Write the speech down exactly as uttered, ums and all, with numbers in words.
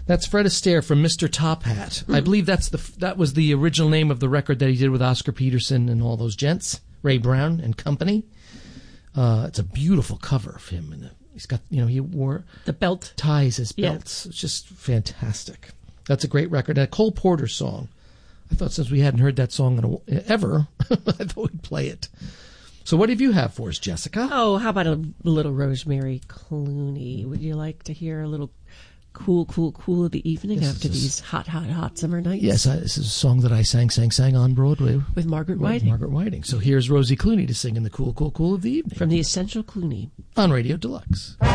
That's Fred Astaire from Mister Top Hat. I believe that's the that was the original name of the record that he did with Oscar Peterson and all those gents, Ray Brown and company. Uh, it's a beautiful cover of him, and he's got, you know, he wore the belt ties as belts. Yeah. It's just fantastic. That's a great record. And a Cole Porter song. I thought since we hadn't heard that song in a, ever, I thought we'd play it. So what do you have for us, Jessica? Oh, how about a little Rosemary Clooney? Would you like to hear a little cool, cool, cool of the evening this after these hot, hot, hot summer nights? Yes, I, this is a song that I sang, sang, sang on Broadway. With Margaret Whiting. With Margaret Whiting. So here's Rosie Clooney to sing in the cool, cool, cool of the evening. From the Essential Clooney. On Radio Deluxe.